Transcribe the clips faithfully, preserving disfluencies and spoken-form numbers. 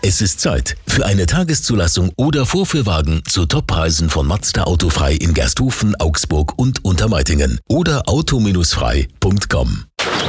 Es ist Zeit für eine Tageszulassung oder Vorführwagen zu Toppreisen von Mazda Autofrei in Gersthofen, Augsburg und Untermeitingen oder auto frei punkt com.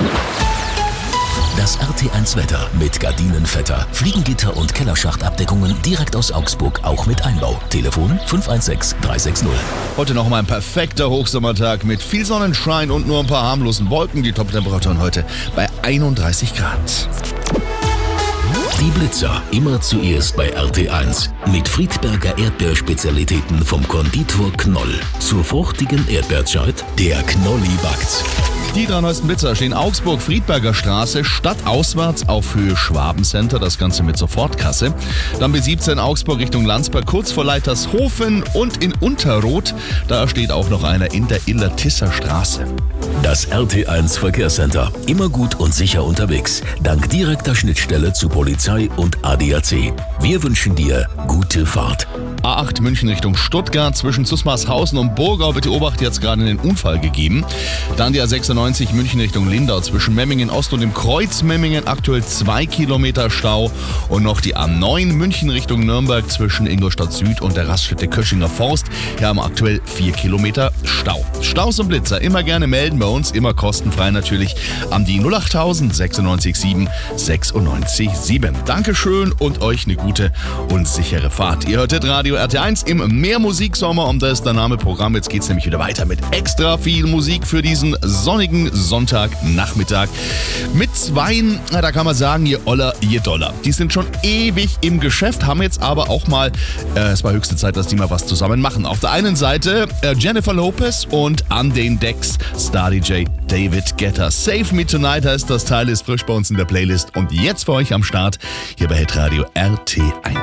Das R T eins Wetter mit Gardinenvetter, Fliegengitter und Kellerschachtabdeckungen direkt aus Augsburg, auch mit Einbau. Telefon fünf eins sechs drei sechs null. Heute noch mal ein perfekter Hochsommertag mit viel Sonnenschein und nur ein paar harmlosen Wolken. Die Top-Temperaturen heute bei einunddreißig Grad. Die Blitzer, immer zuerst bei R T eins. Mit Friedberger Erdbeerspezialitäten vom Konditor Knoll. Zur fruchtigen Erdbeerzeit, der Knolli backt's. Die drei neuesten Blitzer stehen Augsburg, Friedberger Straße, stadtauswärts auf Höhe Schwabencenter, das Ganze mit Sofortkasse. Dann B siebzehn Augsburg Richtung Landsberg, kurz vor Leitershofen und in Unterroth. Da steht auch noch einer in der Iller-Tisser Straße. Das R T eins Verkehrscenter, immer gut und sicher unterwegs, dank direkter Schnittstelle zu Polizei und A D A C. Wir wünschen dir gute Fahrt. A acht München Richtung Stuttgart, zwischen Zusmarshausen und Burgau wird die Obacht jetzt gerade einen Unfall gegeben. Dann die A sechsundneunzig München Richtung Lindau, zwischen Memmingen Ost und dem Kreuz Memmingen aktuell zwei Kilometer Stau. Und noch die A neun München Richtung Nürnberg, zwischen Ingolstadt Süd und der Raststätte Köschinger Forst. Hier haben wir aktuell vier Kilometer Stau. Staus und Blitzer immer gerne melden bei uns, immer kostenfrei natürlich, an die null achttausend sechsundneunzig sieben sechsundneunzig sieben. Dankeschön und euch eine gute und sichere Fahrt. Ihr hörtet Radio R T eins im Mehrmusiksommer und das ist der Name Programm. Jetzt geht's nämlich wieder weiter mit extra viel Musik für diesen sonnigen Sonntagnachmittag. Mit zweien, da kann man sagen, je oller, je doller. Die sind schon ewig im Geschäft, haben jetzt aber auch mal, äh, es war höchste Zeit, dass die mal was zusammen machen. Auf der einen Seite äh, Jennifer Lopez und an den Decks Star D J David Guetta. Save Me Tonight heißt das Teil, ist frisch bei uns in der Playlist und jetzt für euch am Start hier bei Hitradio R T eins.